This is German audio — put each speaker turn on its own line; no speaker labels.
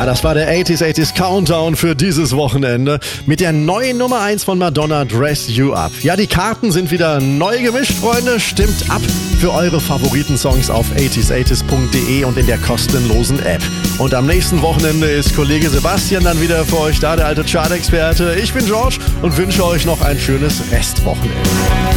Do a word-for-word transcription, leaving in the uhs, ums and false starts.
Ja, das war der achtziger achtziger Countdown für dieses Wochenende mit der neuen Nummer eins von Madonna, Dress You Up. Ja, die Karten sind wieder neu gemischt, Freunde. Stimmt ab für eure Favoritensongs auf achtziger achtziger punkt de und in der kostenlosen App. Und am nächsten Wochenende ist Kollege Sebastian dann wieder für euch da, der alte Chart-Experte. Ich bin George und wünsche euch noch ein schönes Restwochenende.